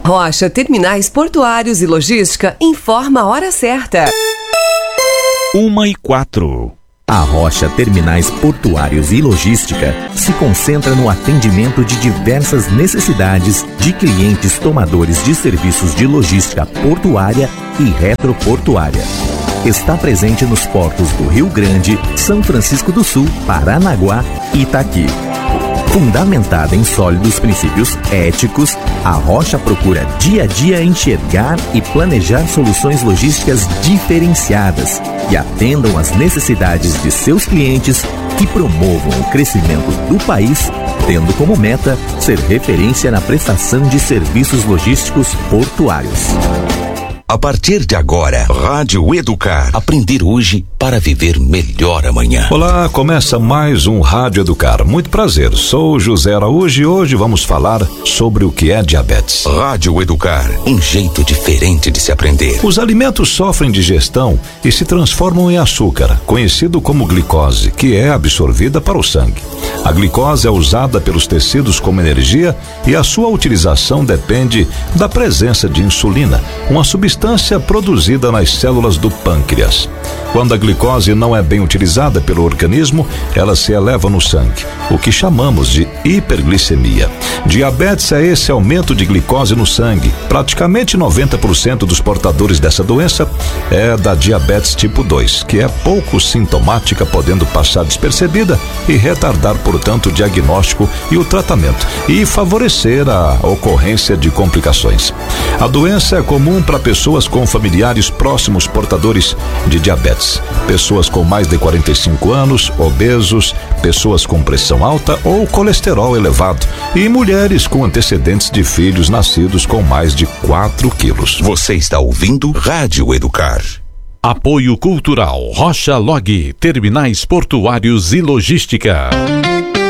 Rocha Terminais Portuários e Logística informa a hora certa. 1h04. A Rocha Terminais Portuários e Logística se concentra no atendimento de diversas necessidades de clientes tomadores de serviços de logística portuária e retroportuária. Está presente nos portos do Rio Grande, São Francisco do Sul, Paranaguá e Itaqui. Fundamentada em sólidos princípios éticos, a Rocha procura dia a dia enxergar e planejar soluções logísticas diferenciadas que atendam às necessidades de seus clientes, que promovam o crescimento do país, tendo como meta ser referência na prestação de serviços logísticos portuários. A partir de agora, Rádio Educar. Aprender hoje para viver melhor amanhã. Olá, começa mais um Rádio Educar. Muito prazer, sou José Araújo e hoje vamos falar sobre o que é diabetes. Rádio Educar, um jeito diferente de se aprender. Os alimentos sofrem digestão e se transformam em açúcar, conhecido como glicose, que é absorvida para o sangue. A glicose é usada pelos tecidos como energia e a sua utilização depende da presença de insulina, uma substância produzida nas células do pâncreas. Quando a glicose não é bem utilizada pelo organismo, ela se eleva no sangue, o que chamamos de hiperglicemia. Diabetes é esse aumento de glicose no sangue. Praticamente 90% dos portadores dessa doença é da diabetes tipo 2, que é pouco sintomática, podendo passar despercebida e retardar, portanto, o diagnóstico e o tratamento, e favorecer a ocorrência de complicações. A doença é comum para pessoas com familiares próximos portadores de diabetes, pessoas com mais de 45 anos, obesos, pessoas com pressão alta ou colesterol elevado e mulheres com antecedentes de filhos nascidos com mais de 4 quilos. Você está ouvindo Rádio Educar. Apoio Cultural Rocha Log, Terminais Portuários e Logística.